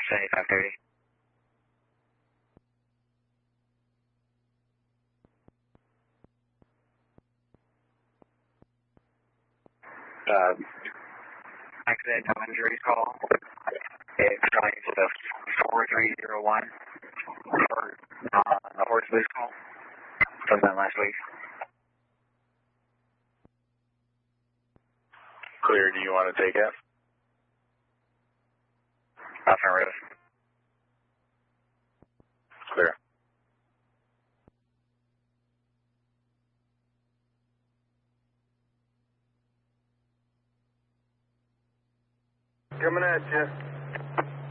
7530. Accident, no injuries call. It's trying to the 4301 for the horse police call from that last week. Clear, do you want to take it? Affirmative. Clear.